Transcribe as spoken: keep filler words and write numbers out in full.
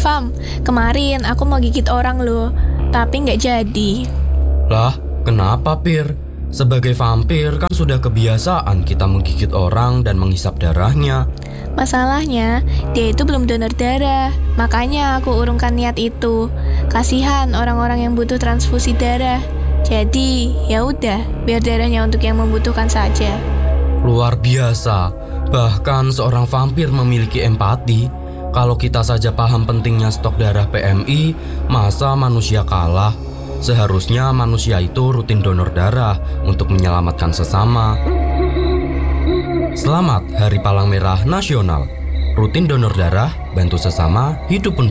Fam, kemarin aku mau gigit orang loh, tapi nggak jadi. Lah, kenapa Pir? Sebagai vampir kan sudah kebiasaan kita menggigit orang dan menghisap darahnya. Masalahnya, dia itu belum donor darah, makanya aku urungkan niat itu. Kasihan orang-orang yang butuh transfusi darah. Jadi, ya udah, biar darahnya untuk yang membutuhkan saja. Luar biasa, bahkan seorang vampir memiliki empati. Kalau kita saja paham pentingnya stok darah P M I, masa manusia kalah? Seharusnya manusia itu rutin donor darah untuk menyelamatkan sesama. Selamat Hari Palang Merah Nasional. Rutin donor darah, bantu sesama, hidup pun